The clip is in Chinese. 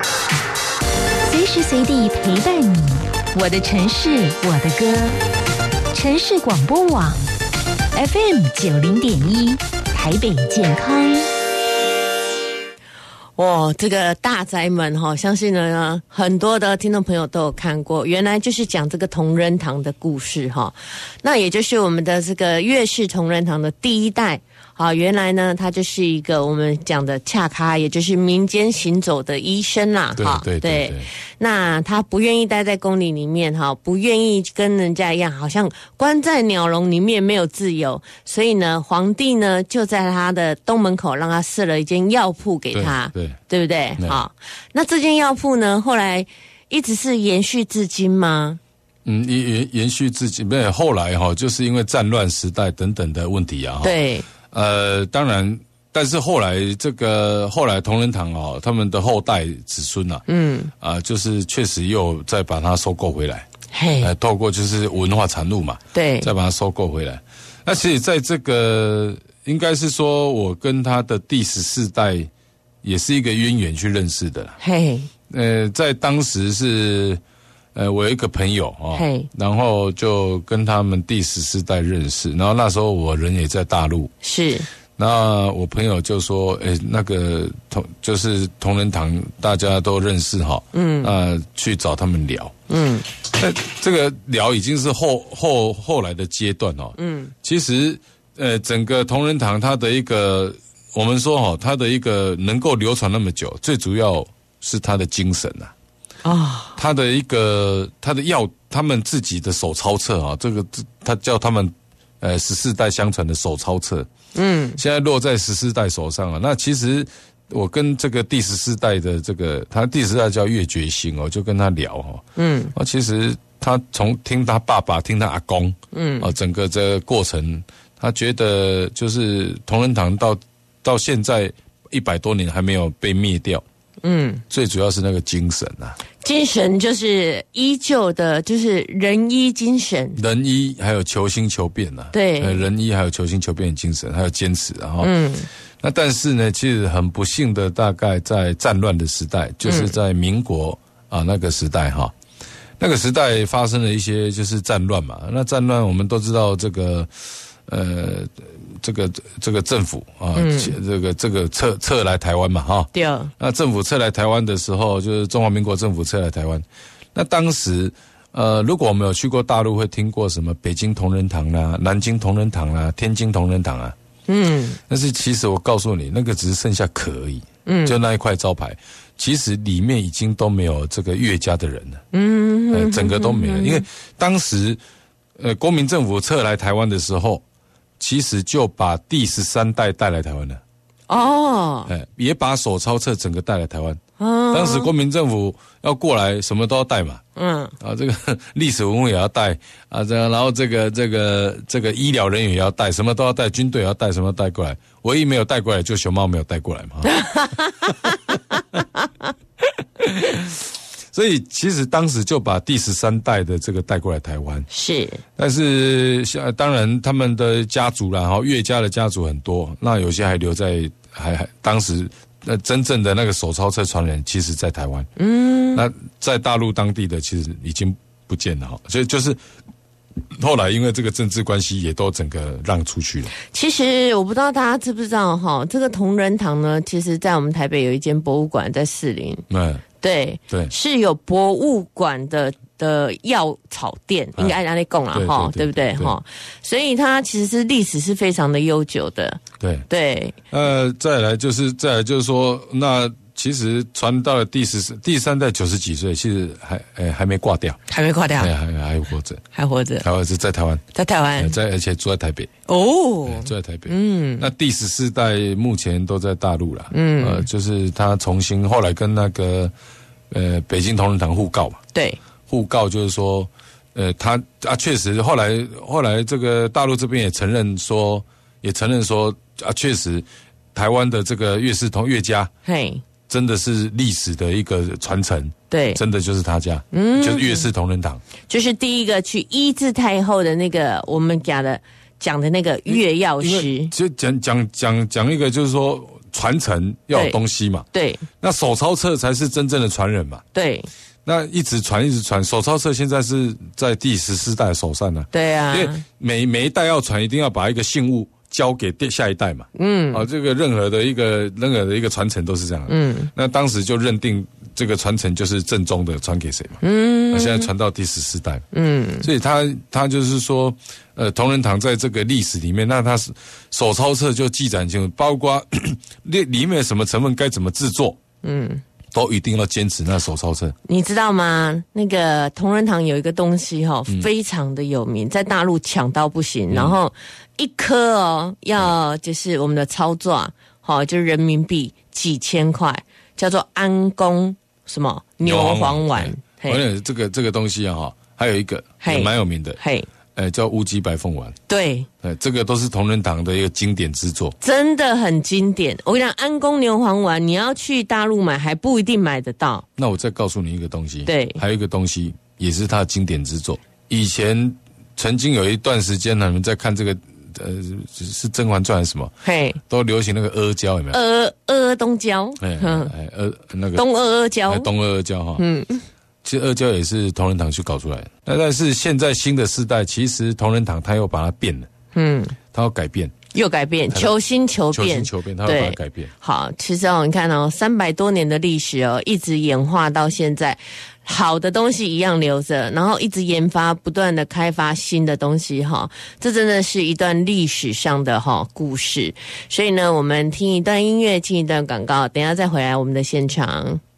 随时随地陪伴你，我的城市，我的歌。城市广播网 FM90.1，台北健康。这个大宅门相信呢很多的听众朋友都有看过，原来就是讲这个同仁堂的故事那也就是我们的这个岳氏同仁堂的第一代原来呢他就是一个我们讲的恰咖，也就是民间行走的医生啦。对，那他不愿意待在宫里面不愿意跟人家一样好像关在鸟笼里面没有自由，所以呢皇帝呢就在他的东门口让他设了一间药铺给他，对不对？那这间药铺呢后来一直是延续至今吗？ 延续至今，没有，后来就是因为战乱时代等等的问题对， 当然，但是后来同仁堂他们的后代子孙就是确实又再把它收购回来，透过就是文化产物嘛，对，再把它收购回来。那其实在这个应该是说我跟他的第14代也是一个渊源去认识的啦。在当时是我有一个朋友然后就跟他们第14代认识，然后那时候我人也在大陆，是。那我朋友就说那个就是同仁堂大家都认识去找他们聊。那这个聊已经是后来的阶段其实整个同仁堂它的一个我们说它的一个能够流传那么久，最主要是它的精神他的药，他们自己的手抄册这个他叫他们14代相传的手抄册，现在落在14代手上那其实我跟这个第14代的这个，他第14代叫岳觉兴就跟他聊其实他从听他爸爸听他阿公整个这个过程，他觉得就是同仁堂到现在100多年还没有被灭掉。最主要是那个精神精神就是依旧的，就是仁医精神， 仁医还有求新求变对，仁医还有求新求变的精神，还有坚持那但是呢，其实很不幸的，大概在战乱的时代，就是在民国那个时代那个时代发生了一些就是战乱嘛。那战乱我们都知道这个这个政府这个撤来台湾嘛对。那政府撤来台湾的时候，就是中华民国政府撤来台湾。那当时如果我们有去过大陆，会听过什么北京同仁堂啦、南京同仁堂啦、天津同仁堂但是其实我告诉你，那个只是剩下壳而已。就那一块招牌，其实里面已经都没有这个岳家的人了。整个都没了，因为当时国民政府撤来台湾的时候，其实就把第13代带来台湾了。也把手抄册整个带来台湾。当时国民政府要过来，什么都要带嘛。这个历史文物也要带然后这个医疗人员也要带，什么都要带，军队也要带，什么都带过来。唯一没有带过来就熊猫没有带过来嘛。所以其实当时就把第13代的这个带过来台湾，是。但是当然他们的家族啦，岳家的家族很多，那有些还留在当时真正的那个手抄册传人，其实在台湾。那在大陆当地的其实已经不见了所以就是后来因为这个政治关系，也都整个让出去了。其实我不知道大家知不知道这个同仁堂呢，其实在我们台北有一间博物馆在士林。对，是有博物馆的药草店，应该按那讲啦对不对所以它其实是历史是非常的悠久的。对。再来就是说，那其实传到了第3代90几岁，其实还没挂掉，还活着，还活着，在台湾，而且住在台北。住在台北。那第14代目前都在大陆啦。就是他重新后来跟那个北京同仁堂互告嘛。对，互告就是说，他确实后来这个大陆这边也承认说确实台湾的这个岳家，真的是历史的一个传承。对，真的就是他家，就是岳氏同仁堂，就是第一个去医治太后的那个我们讲的那个岳药师。就讲一个，就是说传承要有东西嘛， 对， 那手抄册才是真正的传人嘛， 对。 那一直传，手抄册现在是在第14代手上呢。 对啊， 因为每一代要传，一定要把一个信物交给下一代嘛。这个任何的一个传承都是这样的。那当时就认定这个传承就是正宗的，传给谁嘛。那现在传到第14代。所以他就是说，同仁堂在这个历史里面，那他是手抄册就记载清楚，包括里面什么成分该怎么制作。都一定要坚持那手抄册。你知道吗？那个同仁堂有一个东西非常的有名，在大陆抢到不行，然后一颗要就是我们的操作就是人民币几千块，叫做安宫什么牛黄丸。 这个东西还有一个也蛮有名的。叫乌鸡白凤丸。对，这个都是同仁堂的一个经典之作， 真的很经典。我跟你讲，安宫牛黄丸，你要去大陆买还不一定买得到。 那我再告诉你一个东西， 对， 还有一个东西也是他的经典之作。以前曾经有一段时间，你们在看这个，是《甄嬛传》还是什么？都流行那个阿胶，有没有？ 阿东胶， 那个东阿胶， 东阿胶哈。其实阿胶也是同仁堂去搞出来的，但是现在新的世代，其实同仁堂他又把它变了，他要改变， 又改变，求新求变， 他要把它改变。 好，其实你看300多年的历史一直演化到现在，好的东西一样留着，然后一直研发，不断的开发新的东西这真的是一段历史上的故事。所以呢，我们听一段音乐，听一段广告，等一下再回来我们的现场。